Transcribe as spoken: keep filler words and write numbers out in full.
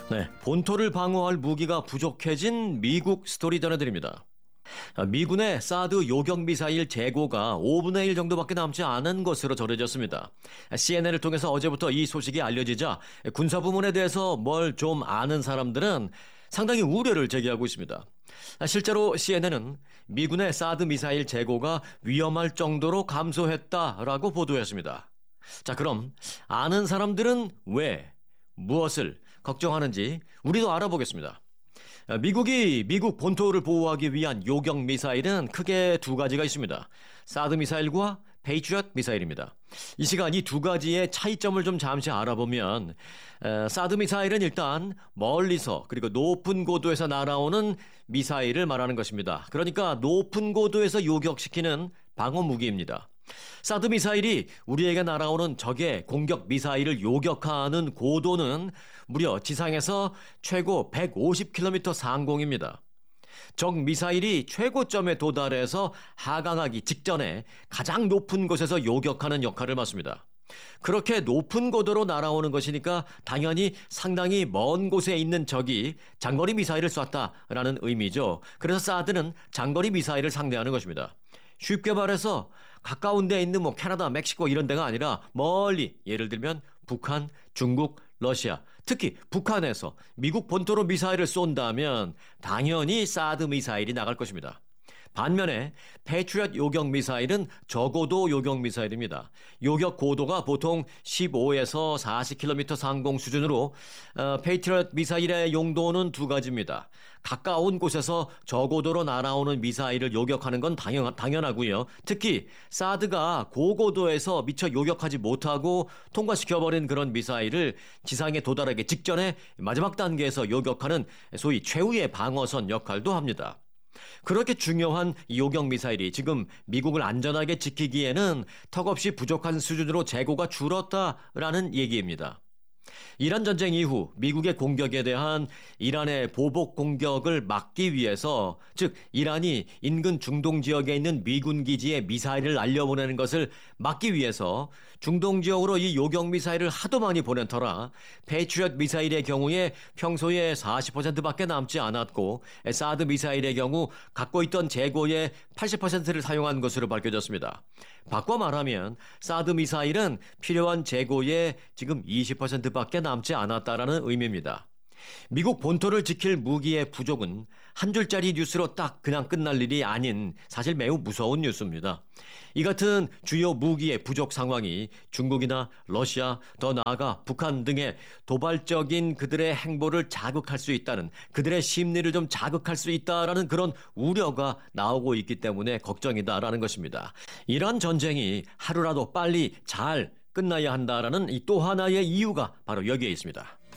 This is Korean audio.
네, 본토를 방어할 무기가 부족해진 미국 스토리 전해드립니다. 미군의 사드 요격미사일 재고가 오분의 일 정도밖에 남지 않은 것으로 전해졌습니다. 씨엔엔을 통해서 어제부터 이 소식이 알려지자 군사부문에 대해서 뭘 좀 아는 사람들은 상당히 우려를 제기하고 있습니다. 실제로 씨엔엔은 미군의 사드 미사일 재고가 위험할 정도로 감소했다라고 보도했습니다. 자, 그럼 아는 사람들은 왜, 무엇을 걱정하는지 우리도 알아보겠습니다. 미국이 미국 본토를 보호하기 위한 요격 미사일은 크게 두 가지가 있습니다. 사드 미사일과 페이트리엇 미사일입니다. 이 시간 이 두 가지의 차이점을 좀 잠시 알아보면 사드 미사일은 일단 멀리서 그리고 높은 고도에서 날아오는 미사일을 말하는 것입니다. 그러니까 높은 고도에서 요격시키는 방어 무기입니다. 사드 미사일이 우리에게 날아오는 적의 공격 미사일을 요격하는 고도는 무려 지상에서 최고 백오십 킬로미터 상공입니다. 적 미사일이 최고점에 도달해서 하강하기 직전에 가장 높은 곳에서 요격하는 역할을 맡습니다. 그렇게 높은 고도로 날아오는 것이니까 당연히 상당히 먼 곳에 있는 적이 장거리 미사일을 쐈다라는 의미죠. 그래서 사드는 장거리 미사일을 상대하는 것입니다. 쉽게 말해서 가까운 데에 있는 뭐 캐나다, 멕시코 이런 데가 아니라 멀리, 예를 들면 북한, 중국, 러시아, 특히 북한에서 미국 본토로 미사일을 쏜다면 당연히 사드 미사일이 나갈 것입니다. 반면에 패트리엇 요격 미사일은 저고도 요격 미사일입니다. 요격 고도가 보통 십오에서 사십 킬로미터 상공 수준으로 어, 패트리엇 미사일의 용도는 두 가지입니다. 가까운 곳에서 저고도로 날아오는 미사일을 요격하는 건 당연, 당연하고요. 특히 사드가 고고도에서 미처 요격하지 못하고 통과시켜버린 그런 미사일을 지상에 도달하기 직전에 마지막 단계에서 요격하는 소위 최후의 방어선 역할도 합니다. 그렇게 중요한 요격 미사일이 지금 미국을 안전하게 지키기에는 턱없이 부족한 수준으로 재고가 줄었다라는 얘기입니다. 이란 전쟁 이후 미국의 공격에 대한 이란의 보복 공격을 막기 위해서, 즉 이란이 인근 중동 지역에 있는 미군 기지에 미사일을 날려보내는 것을 막기 위해서 중동 지역으로 이 요격 미사일을 하도 많이 보낸 터라 패트리엇 미사일의 경우에 평소에 사십 퍼센트밖에 남지 않았고 사드 미사일의 경우 갖고 있던 재고의 팔십 퍼센트를 사용한 것으로 밝혀졌습니다. 바꿔 말하면 사드 미사일은 필요한 재고의 지금 이십 퍼센트밖에 남지 않았다라는 의미입니다. 미국 본토를 지킬 무기의 부족은 한 줄짜리 뉴스로 딱 그냥 끝날 일이 아닌 사실 매우 무서운 뉴스입니다. 이 같은 주요 무기의 부족 상황이 중국이나 러시아, 더 나아가 북한 등의 도발적인 그들의 행보를 자극할 수 있다는, 그들의 심리를 좀 자극할 수 있다라는 그런 우려가 나오고 있기 때문에 걱정이다라는 것입니다. 이란 전쟁이 하루라도 빨리 잘 끝나야 한다라는 이 또 하나의 이유가 바로 여기에 있습니다.